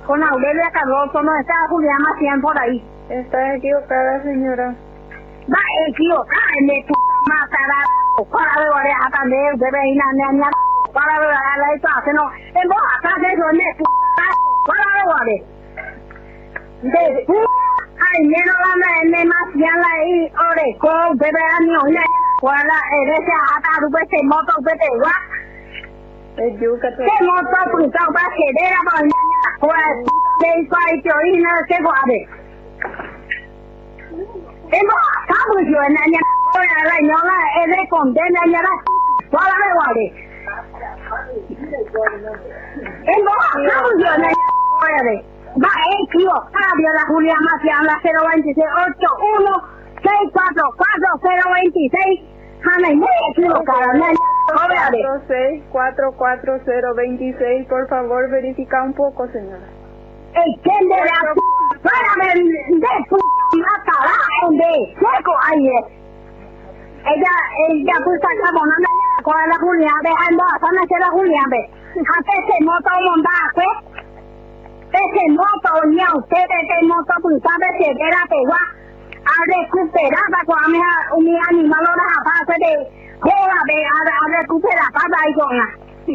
con Aurelia Cardoso, no está Julián Macián por ahí. Está equivocada, señora. Va equivocada, de tu matará, para de oreja también, de reina, niña, para de la estación, no, en vos acá de eso, de tu para de oreja. De tu, ay, menos la Macián, la y orejo, de verano, la, cuala, ese ata, tu pete, moto, pete, guá. ¿Qué moto, puta, va a querer a mañana, pues, de país, y no sé cuál es. Em bỏ sáu mươi chuyện này nha, tôi là nhỏ là em đây còn tên này nha đó, quá là mấy quả đi. Em bỏ sáu mươi chuyện này nha, tôi là đi. Va kilo, Fabio la Julián Macián la 02681 644 026. Hanna muy equivocada, nha. 44026, por favor, verifica un poco, señora. ¿Quién de la para ver de puta matará de seco ahí ella pues está bonando con la Julián de ando a sana la Julián de hasta ese moto montaje ese moto ni a usted ese moto pues sabe que era pegua a recuperar para mi animal la pasa de joda de a recuperar para ahí con la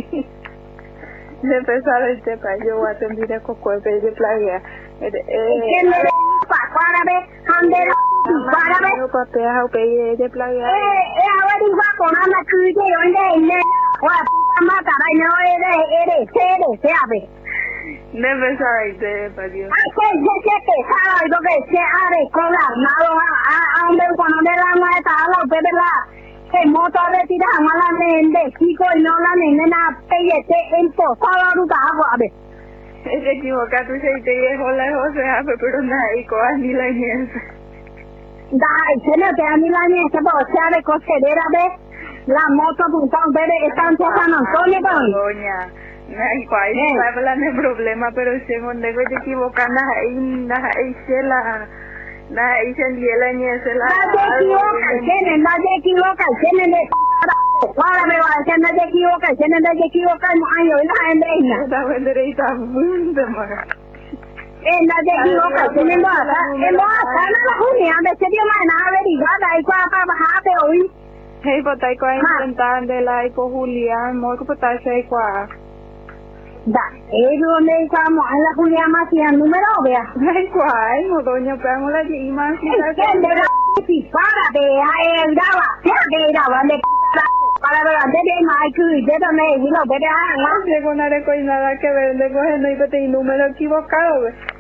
de pesar este país yo voy a atender a cocuepe de playa ¿quién le para ver dónde para ver no papea o peye de playa averigua con Ana Cruz de dónde o puta mata ay no eres sabe de pesar este país ay que sabe lo que se haré con la nada a donde cuando de la muerta a la verdad el motor de tirar mala de chico y no la nena peyete en posada ruta agua a ver es equivocado tú se te dejó la José pero nada y coas ni la niña da se no te a ni la niña se puede ser de cosedera de la moto punta de estancia San Antonio doña ay cuál es el problema pero se donde te equivocas ahí se la na hice el día la niña se la nadie equivoca tienen de para me va a decir nadie equivoca no hay la gente está venderita de maga nadie equivoca tienen más la Julián de serio más averiguada y para bajar de hoy hey botai cuál intentan de la eco Julián muy que botai se cuál da donde estamos en la Julián Macián número vea ay cuál no doña pegamos la llama ¿quién de la para de graba de para ver de Mike de donde y lo de no sé con nada que ver de coger no y número equivocado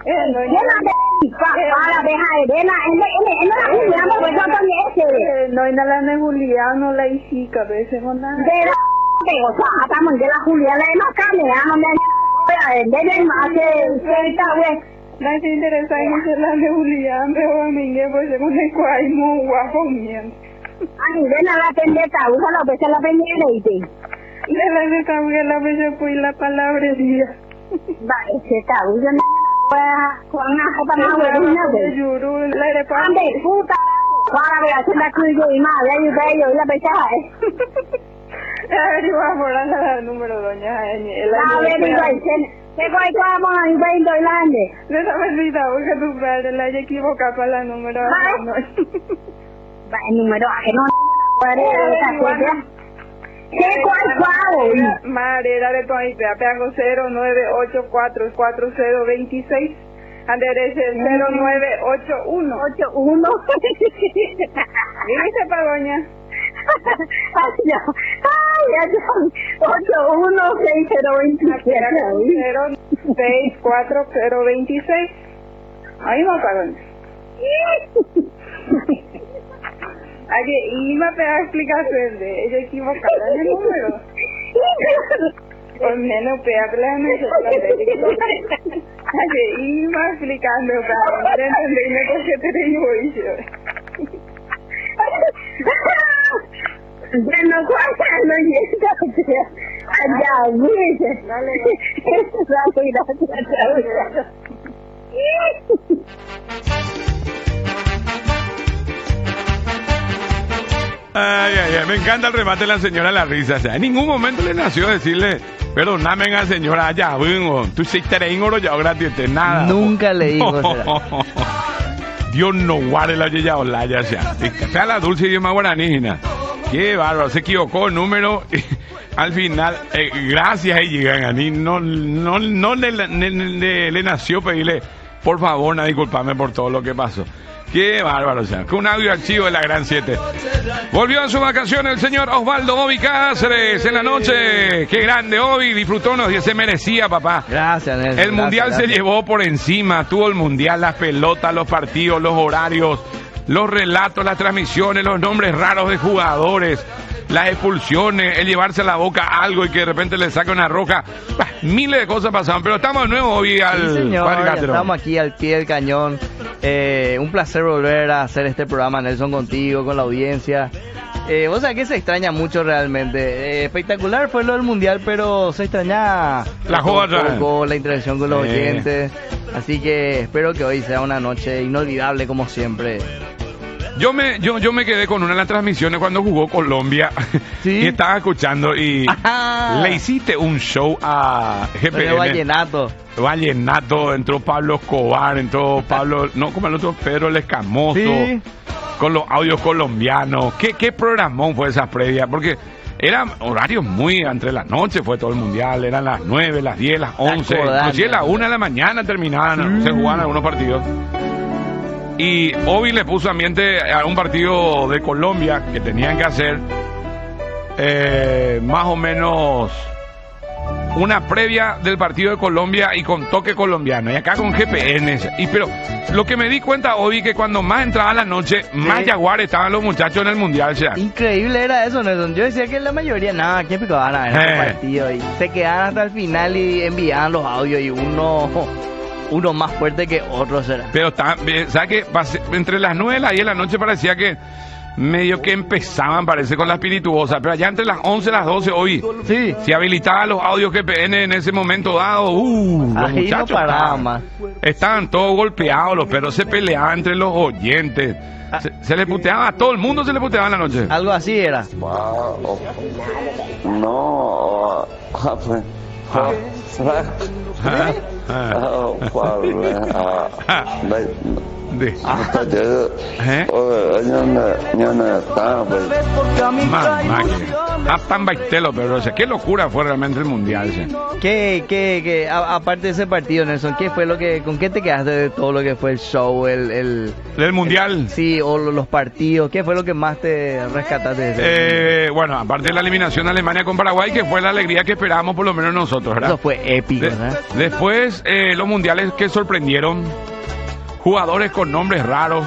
para dejar en la Julián no hay nada de Julián no la hiciste a veces con nada o sea, estamos de la Julián no caminamos de más que está güey no es interesante la de Julián pero a mí que pues según el cual muy guapo miento ay ven a la pendeta usa la pesa la pendeta de la que cambia la pesa pues la palabra día va ese está usa con una jota más buena de yuru la de puta para ver hacer la cuyo y más la pesa averigua por la número doña la averigua ¿qué vamos a ir viendo el año? No está bendita porque tu padre la haya equivocado para la número el número que no puede ¿qué cuál? Madera de tu ahí peago 09844026 Anderece 0981 dice para doña ay 816027027 064026 ahí va para doña Oye, y me pega explicación de ella equivocada en el número. Con menos pega Oye, y me explicando para entenderme por qué te digo yo. Bueno, cuando llegue allá, dice. Dale, gracias. Ay, me encanta el remate de la señora La Risa. O sea, en ningún momento le nació decirle Perdóname, señora, ya, vengo. Tú sí te oro ya gratis, nada. Nunca le digo. Dios no guarde la ya o la ya sea la dulce idioma guaraní. Qué bárbaro, se equivocó el número. Al final, gracias, no le nació pedirle, por favor, disculpame por todo lo que pasó. Qué bárbaro, o sea, con un audio archivo de la Gran 7. Volvió a su vacación el señor Osvaldo Obi Cáceres en la noche. Qué grande, Obi, disfrutó, se merecía, papá. Gracias, Nelson. El mundial se llevó por encima, tuvo el mundial, las pelotas, los partidos, los horarios, los relatos, las transmisiones, los nombres raros de jugadores, las expulsiones, el llevarse a la boca algo y que de repente le saca una roja. Miles de cosas pasaron, pero estamos de nuevo hoy al cuadrilátero. Estamos aquí al pie del cañón. Un placer volver a hacer este programa, Nelson, contigo, con la audiencia. Vos sabés que se extraña mucho realmente. Espectacular fue lo del mundial, pero se extraña la interacción con los oyentes. Así que espero que hoy sea una noche inolvidable como siempre. Yo me quedé con una de las transmisiones cuando jugó Colombia. ¿Sí? Y estaba escuchando y le hiciste un show a GPN. Vallenato, entró Pablo Escobar, entró Pablo, no como el otro, Pedro el Escamoso, ¿sí? Con los audios colombianos. ¿Qué programón fue esa previa? Porque eran horarios muy entre la noche, fue todo el mundial, eran las 9, las 10, las 11, inclusive las 1 de la mañana terminaban, se jugaban algunos partidos. Y Obi le puso ambiente a un partido de Colombia que tenían que hacer más o menos una previa del partido de Colombia y con toque colombiano. Y acá con GPN. Pero lo que me di cuenta, Obi, que cuando más entraba la noche, más jaguares estaban los muchachos en el mundial. O sea. Increíble era eso, Nelson. Yo decía que la mayoría, nada, ¿qué pico van a ver el partido? Y se quedaban hasta el final y enviaban los audios y uno más fuerte que otro será. Pero ¿sabes qué? Entre las 9 y las 10 de la noche parecía que medio que empezaban, parece, con la espirituosa, pero allá entre las 11 y las 12 hoy sí. Se habilitaban los audios GPN en ese momento dado. Los ahí muchachos no paraban más. Estaban todos golpeados, los perros se peleaban entre los oyentes. Se le puteaba, a todo el mundo se le puteaba en la noche. Algo así era. No, pero qué locura fue realmente el mundial. ¿Qué aparte de ese partido, Nelson, qué fue con qué te quedaste de todo lo que fue el show, el mundial? Sí, o los partidos, ¿qué fue lo que más te rescataste de eso? Bueno, aparte de la eliminación de Alemania con Paraguay, que fue la alegría que esperábamos por lo menos nosotros, ¿verdad? Eso fue épico, ¿verdad? Después, los mundiales que sorprendieron, jugadores con nombres raros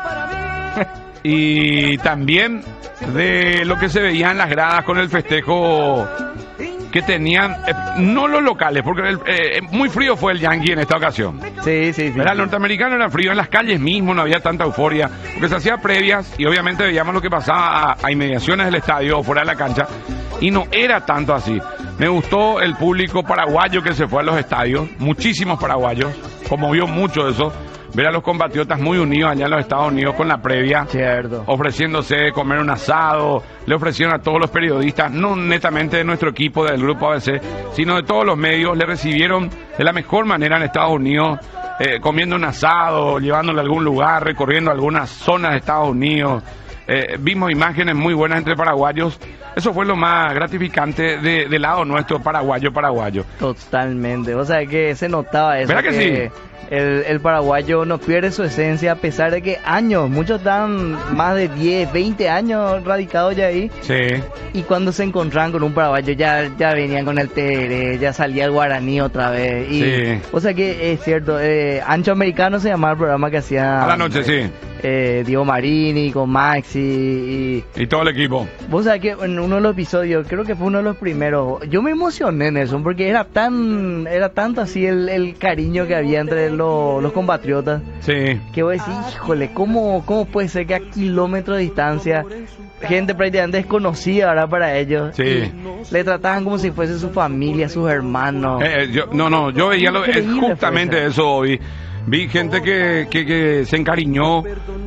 y también de lo que se veía en las gradas con el festejo que tenían, no los locales, porque muy frío fue el Yankee en esta ocasión. Sí. Era el norteamericano, era frío, en las calles mismo no había tanta euforia, porque se hacía previas y obviamente veíamos lo que pasaba a inmediaciones del estadio o fuera de la cancha, y no era tanto así. Me gustó el público paraguayo que se fue a los estadios, muchísimos paraguayos, conmovió mucho eso. Ver a los compatriotas muy unidos allá en los Estados Unidos con la previa, cierto, ofreciéndose comer un asado. Le ofrecieron a todos los periodistas, no netamente de nuestro equipo del grupo ABC, sino de todos los medios, le recibieron de la mejor manera en Estados Unidos, comiendo un asado, llevándolo a algún lugar, recorriendo algunas zonas de Estados Unidos. Vimos imágenes muy buenas entre paraguayos. Eso fue lo más gratificante del lado nuestro, paraguayo. Totalmente, o sea que se notaba eso. ¿Verdad que sí? El paraguayo no pierde su esencia a pesar de que muchos están más de 10, 20 años radicados ya ahí. Sí. Y cuando se encontraban con un paraguayo ya venían con el tereré, ya salía el guaraní otra vez. Y, sí. O sea que es cierto, Ancho Americano se llamaba el programa que hacía a la noche, sí. Diego Marini con Maxi y todo el equipo. Vos sabés que en uno de los episodios, creo que fue uno de los primeros, yo me emocioné en eso porque era tanto así el cariño que había entre los compatriotas, sí, que vos decís, híjole, ¿cómo puede ser que a kilómetros de distancia gente prácticamente desconocida, ¿verdad? Para ellos, sí, le trataban como si fuese su familia, sus hermanos. Yo veía justamente eso hoy. Vi gente que se encariñó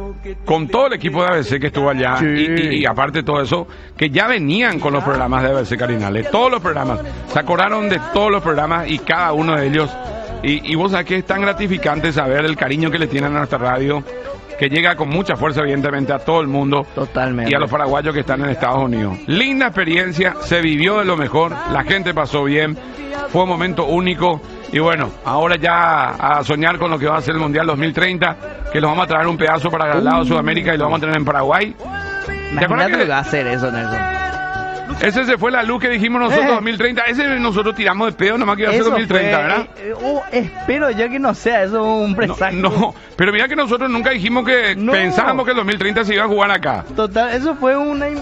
con todo el equipo de ABC que estuvo allá. Sí. Y aparte de todo eso, que ya venían con los programas de ABC Carinales. Todos los programas. Se acordaron de todos los programas y cada uno de ellos. Y vos sabés que es tan gratificante saber el cariño que le tienen a nuestra radio, que llega con mucha fuerza evidentemente a todo el mundo. Totalmente. Y a los paraguayos que están en Estados Unidos. Linda experiencia, se vivió de lo mejor, la gente pasó bien, fue un momento único. Y bueno, ahora ya a soñar con lo que va a ser el Mundial 2030, que lo vamos a traer un pedazo para el lado de Sudamérica y lo vamos a tener en Paraguay. Imagínate lo que va a hacer eso, Nelson. Ese se fue la luz que dijimos nosotros 2030. Ese nosotros tiramos de pedo nomás que iba a ser 2030, ¿verdad? Espero yo que no sea eso un presagio. No, pero mira que nosotros nunca dijimos que pensábamos que el 2030 se iba a jugar acá. Total, eso fue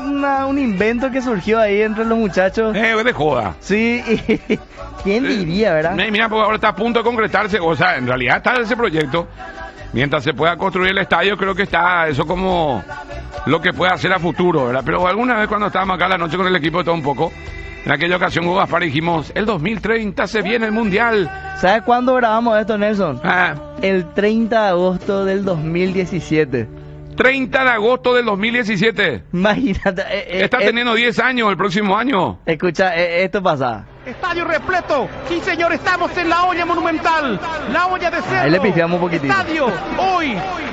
un invento que surgió ahí entre los muchachos. De joda. Sí, ¿quién diría, verdad? Mira, porque ahora está a punto de concretarse, o sea, en realidad está ese proyecto. Mientras se pueda construir el estadio, creo que está eso como lo que puede hacer a futuro, ¿verdad? Pero alguna vez cuando estábamos acá la noche con el equipo de todo un poco, en aquella ocasión con Gaspar dijimos, el 2030 se viene el Mundial. ¿Sabes cuándo grabamos esto, Nelson? El 30 de agosto del 2017. 30 de agosto del 2017. Imagínate. Está teniendo 10 años el próximo año. Escucha, esto pasa. Estadio repleto. Sí, señor, estamos en la olla monumental. La olla de cerdo. Ahí le pifiamos un poquitito. Estadio, hoy,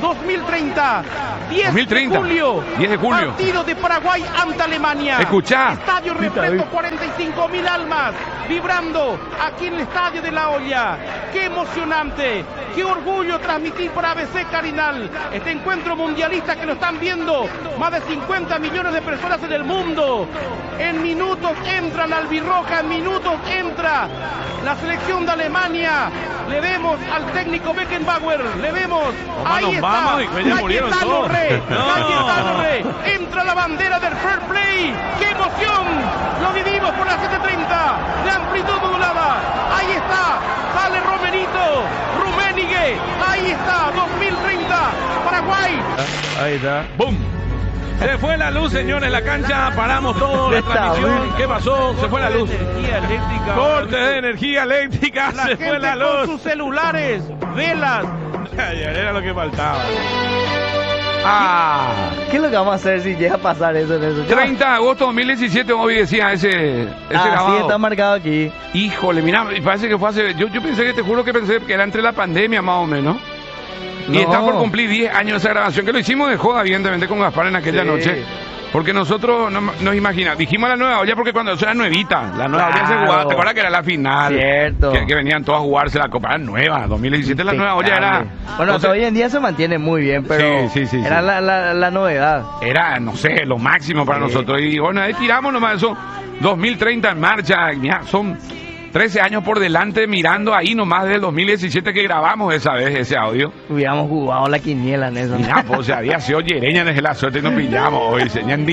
2030. 10 de julio. 10 de julio. Partido de Paraguay ante Alemania. Escuchá. Estadio repleto, 45.000 almas vibrando aquí en el Estadio de la Olla. ¡Qué emocionante! ¡Qué orgullo transmitir para ABC Carinal! Este encuentro mundialista que lo están viendo más de 50 millones de personas en el mundo. En minutos entran albirroja, en minutos entra la selección de Alemania. Le vemos al técnico Beckenbauer, le vemos. Ahí está, Cayetano Re, Cayetano Re. Entra la bandera del fair play. ¡Qué emoción! Lo vivimos por las 7:30 de amplitud modulada. Ahí está, sale Romerito, Rummenigge. Ahí está, 2030, Paraguay. Ahí está, ¡bum! Se fue la luz, señores, en la cancha, paramos todo, la transmisión. ¿Qué pasó? Se fue la luz. Corte de energía eléctrica, se fue la luz. Con sus celulares, velas. Era lo que faltaba. ¿Qué es lo que vamos a hacer si llega a pasar eso? 30 de agosto de 2017, hoy decía ese grabado. Sí, está marcado aquí. Híjole, mira, parece que fue hace... Yo pensé que, te juro que pensé que era entre la pandemia más o menos. Y está por cumplir 10 años esa grabación, que lo hicimos de joda, evidentemente, con Gaspar en aquella noche. Porque nosotros nos imaginamos, dijimos la nueva olla porque cuando eso era nuevita, la nueva olla se jugaba, ¿te acuerdas que era la final? Cierto. Que venían todos a jugarse la Copa, era nueva, 2017 la nueva olla era... Bueno, entonces, hoy en día se mantiene muy bien, pero sí, era la novedad. Era, no sé, lo máximo para nosotros. Y bueno, ahí tiramos nomás eso, 2030 en marcha, mira, son 13 años por delante mirando ahí nomás desde el 2017 que grabamos esa vez ese audio. Hubiéramos jugado la quiniela en eso. Mira, pues había sido Yereña desde la suerte y nos pillamos hoy. Señan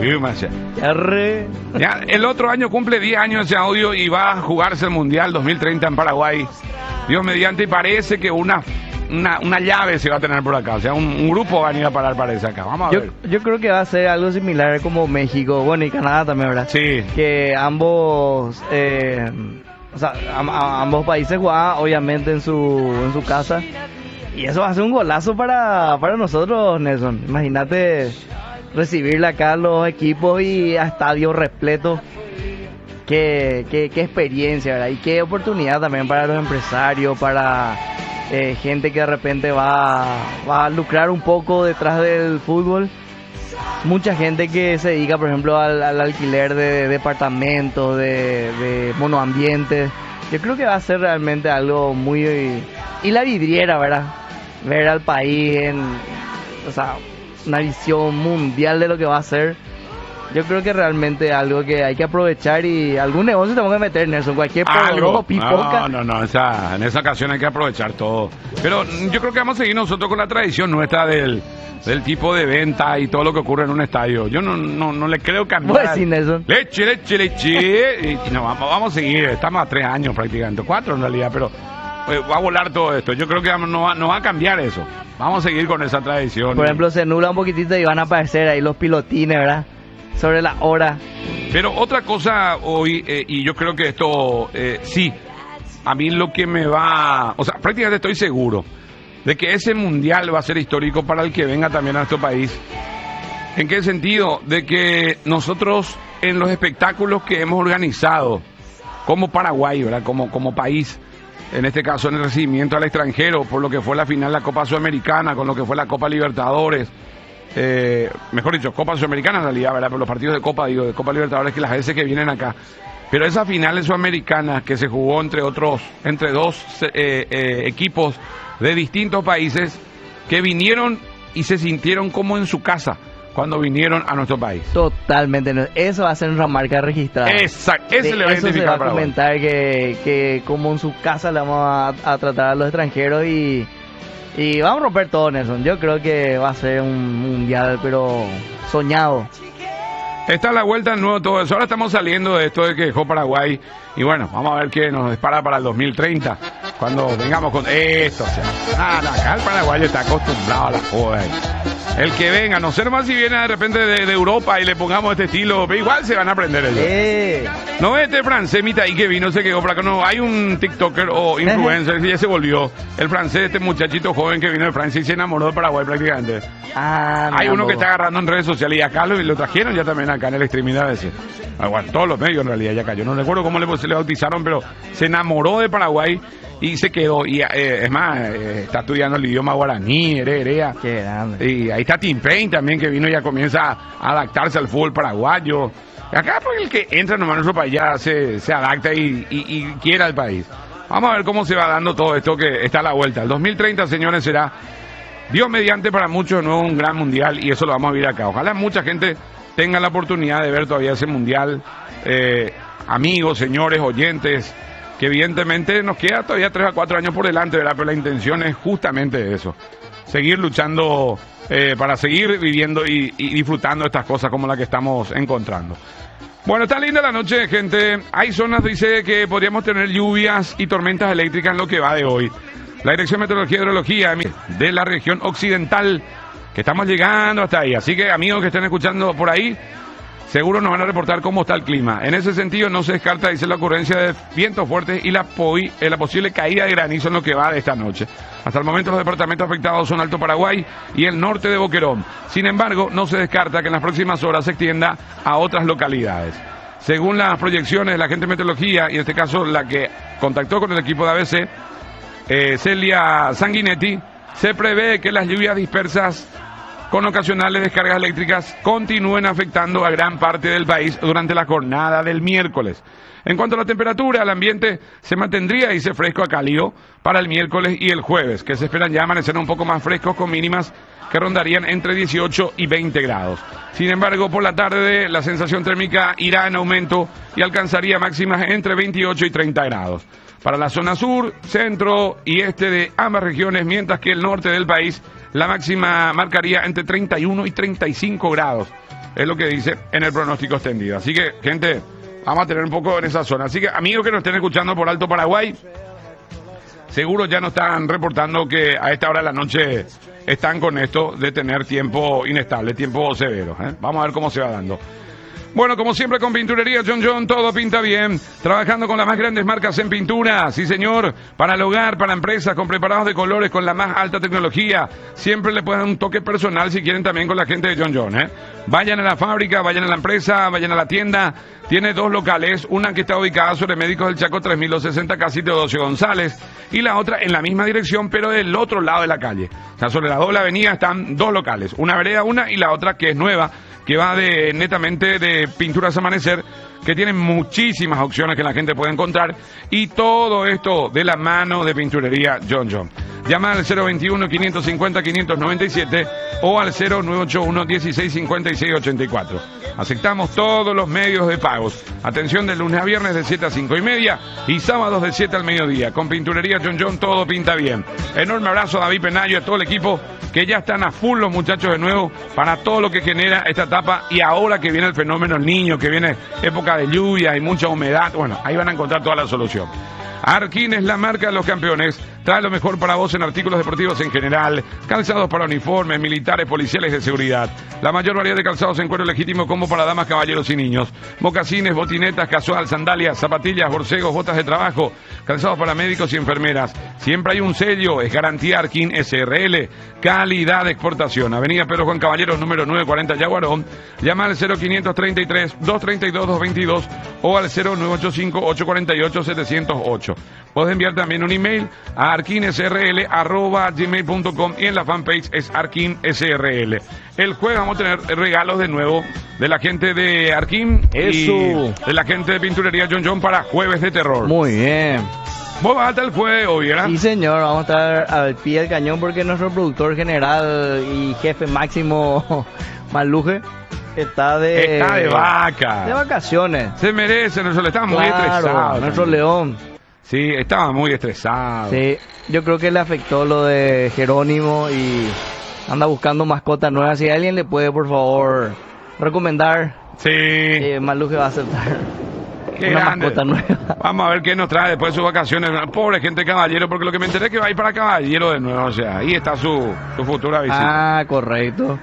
ya, el otro año cumple 10 años ese audio y va a jugarse el Mundial 2030 en Paraguay. Dios mediante, y parece que una llave se va a tener por acá. O sea, un grupo va a venir a parar, parece acá. Vamos a ver. Yo creo que va a ser algo similar como México, bueno, y Canadá también, ¿verdad? Sí. Que ambos... O sea, ambos países jugaban obviamente en su casa. Y eso va a ser un golazo para nosotros, Nelson. Imagínate recibirle acá a los equipos y a estadios repletos. Qué experiencia, ¿verdad? Y qué oportunidad también para los empresarios, para gente que de repente va a lucrar un poco detrás del fútbol. Mucha gente que se dedica, por ejemplo, al alquiler de departamentos, de monoambientes. Yo creo que va a ser realmente algo muy... Y la vidriera, ¿verdad? Ver al país o sea, una visión mundial de lo que va a ser. Yo creo que realmente algo que hay que aprovechar y algún negocio tenemos que meter, Nelson. Cualquier rojo, pipoca. No, en esa ocasión hay que aprovechar todo. Pero yo creo que vamos a seguir nosotros con la tradición nuestra del tipo de venta y todo lo que ocurre en un estadio. Yo no le creo cambiar. Pues sí, Nelson. Leche. Y no, vamos a seguir. Estamos a 3 años prácticamente, 4 en realidad, pero va a volar todo esto. Yo creo que no va a cambiar eso. Vamos a seguir con esa tradición. Por ejemplo, se nubla un poquitito y van a aparecer ahí los pilotines, ¿verdad? Sobre la hora. Pero otra cosa hoy, y yo creo que esto, sí, a mí lo que me va... O sea, prácticamente estoy seguro de que ese mundial va a ser histórico para el que venga también a nuestro país. ¿En qué sentido? De que nosotros en los espectáculos que hemos organizado como Paraguay, ¿verdad? Como país, en este caso en el recibimiento al extranjero, por lo que fue la final de la Copa Sudamericana, con lo que fue la Copa Libertadores, mejor dicho, Copa Sudamericana en realidad, ¿verdad? Por los partidos de Copa, de Copa Libertadores, que las veces que vienen acá. Pero esas finales sudamericanas que se jugó entre dos equipos de distintos países que vinieron y se sintieron como en su casa cuando vinieron a nuestro país. Totalmente, eso va a ser una marca registrada. Exacto, ese le va a identificar. Eso se va a comentar que como en su casa le vamos a tratar a los extranjeros y vamos a romper todo, Nelson. Yo creo que va a ser un mundial, pero soñado. Está a la vuelta de nuevo todo eso. Ahora estamos saliendo de esto de que dejó Paraguay. Y bueno, vamos a ver qué nos dispara para el 2030. Cuando vengamos con esto. O sea, acá el paraguayo está acostumbrado a la joda. El que venga, no sé más si viene de repente de Europa y le pongamos este estilo, pero igual se van a aprender ellos. No, este francés mitad ahí que vino se quedó para acá. No, hay un TikToker o influencer que ya se volvió. El francés, este muchachito joven que vino de Francia y se enamoró de Paraguay prácticamente. Hay uno que está agarrando en redes sociales y acá lo trajeron ya también acá en el streaming a veces. Bueno, todos los medios en realidad ya cayó. No recuerdo cómo le bautizaron, pero se enamoró de Paraguay y se quedó. Y es más, está estudiando el idioma guaraní, herea. Qué grande. Y ahí está Tim Payne también, que vino y ya comienza a adaptarse al fútbol paraguayo. Acá pues el que entra nomás en nuestro país ya se adapta y quiera el país. Vamos a ver cómo se va dando todo esto que está a la vuelta. El 2030, señores, será Dios mediante para muchos de nuevo un gran mundial y eso lo vamos a vivir acá. Ojalá mucha gente tenga la oportunidad de ver todavía ese mundial. Amigos, señores, oyentes, que evidentemente nos queda todavía 3 a 4 años por delante, ¿verdad? Pero la intención es justamente eso. Seguir luchando para seguir viviendo y disfrutando estas cosas como la que estamos encontrando. Bueno, está linda la noche, gente. Hay zonas, dice, que podríamos tener lluvias y tormentas eléctricas en lo que va de hoy. La Dirección de Meteorología y Hidrología de la región occidental, que estamos llegando hasta ahí. Así que, amigos que estén escuchando por ahí, seguro nos van a reportar cómo está el clima. En ese sentido, no se descarta, dice, la ocurrencia de vientos fuertes y la posible caída de granizo en lo que va de esta noche. Hasta el momento los departamentos afectados son Alto Paraguay y el norte de Boquerón. Sin embargo, no se descarta que en las próximas horas se extienda a otras localidades. Según las proyecciones de la gente de meteorología, y en este caso la que contactó con el equipo de ABC, Celia Sanguinetti, se prevé que las lluvias dispersas con ocasionales descargas eléctricas continúen afectando a gran parte del país durante la jornada del miércoles. En cuanto a la temperatura, el ambiente se mantendría, dice, fresco a cálido para el miércoles y el jueves, que se esperan ya amanecer un poco más frescos con mínimas que rondarían entre 18 y 20 grados. Sin embargo, por la tarde la sensación térmica irá en aumento y alcanzaría máximas entre 28 y 30 grados. Para la zona sur, centro y este de ambas regiones, mientras que el norte del país, la máxima marcaría entre 31 y 35 grados. Es lo que dice en el pronóstico extendido. Así que, gente, vamos a tener un poco en esa zona. Así que, amigos que nos estén escuchando por Alto Paraguay, seguro ya nos están reportando que a esta hora de la noche están con esto de tener tiempo inestable, tiempo severo. Vamos a ver cómo se va dando. Bueno, como siempre con Pinturería John, todo pinta bien. Trabajando con las más grandes marcas en pintura, sí señor, para el hogar, para empresas, con preparados de colores, con la más alta tecnología. Siempre le pueden dar un toque personal si quieren también con la gente de John. Vayan a la fábrica, vayan a la empresa, vayan a la tienda. Tiene 2 locales, una que está ubicada sobre Médicos del Chaco 3260, casi Teodosio González, y la otra en la misma dirección, pero del otro lado de la calle. O sea, sobre la doble avenida están 2 locales, una vereda, y la otra que es nueva, que va netamente de Pinturas Amanecer, que tiene muchísimas opciones que la gente puede encontrar, y todo esto de la mano de Pinturería John. Llama al 021-550-597 o al 0981-1656-84. Aceptamos todos los medios de pagos. Atención de lunes a viernes de 7 a 5 y media y sábados de 7 al mediodía. Con Pinturería John, todo pinta bien. Enorme abrazo a David Penayo y a todo el equipo que ya están a full los muchachos de nuevo para todo lo que genera esta etapa, y ahora que viene el fenómeno El Niño, que viene época de lluvia y mucha humedad, bueno, ahí van a encontrar toda la solución. Arkin es la marca de los campeones. Trae lo mejor para vos en artículos deportivos en general, calzados para uniformes, militares, policiales, de seguridad. La mayor variedad de calzados en cuero legítimo como para damas, caballeros y niños. Mocasines, botinetas, casual, sandalias, zapatillas, borcegos, botas de trabajo, calzados para médicos y enfermeras. Siempre hay un sello, es garantía Arkin SRL, calidad de exportación. Avenida Pedro Juan Caballeros, número 940 Yaguarón. Llama al 0533-232-222 o al 0985-848-708. Puedes enviar también un email a arkinsrl@gmail.com y en la fanpage es arkinsrl. El jueves vamos a tener regalos de nuevo de la gente de Arkin y de la gente de Pinturería John para Jueves de Terror. Muy bien. Vos vas hasta el jueves hoy, ¿verdad? Sí, señor, vamos a estar al pie del cañón porque nuestro productor general y jefe máximo, Maluje, está de vaca. De vacaciones. Se merece, nuestro está muy estresado. Nuestro león. Sí, estaba muy estresado. Sí, yo creo que le afectó lo de Jerónimo y anda buscando mascotas nuevas. Si alguien le puede, por favor, recomendar. Sí. Maluje va a aceptar. Qué una grande. mascota nueva. Vamos a ver qué nos trae después de sus vacaciones. Pobre gente de Caballero, porque lo que me enteré es que va a ir para Caballero de nuevo. O sea, ahí está su futura visita. Ah, correcto.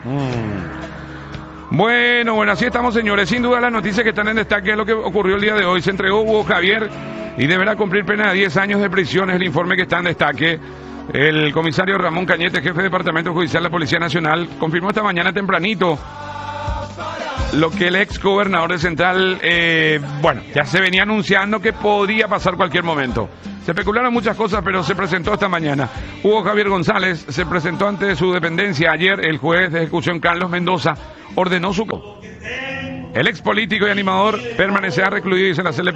Bueno, así estamos, señores. Sin duda las noticias que están en destaque es lo que ocurrió el día de hoy. Se entregó Hugo Javier y deberá cumplir pena de 10 años de prisión. Es el informe que está en destaque. El comisario Ramón Cañete, jefe de Departamento Judicial de la Policía Nacional, confirmó esta mañana tempranito lo que el ex gobernador de Central, ya se venía anunciando que podía pasar cualquier momento. Se especularon muchas cosas, pero se presentó esta mañana. Hugo Javier González se presentó ante su dependencia ayer. El juez de ejecución Carlos Mendoza ordenó su... El ex político y animador permanecerá recluido y se le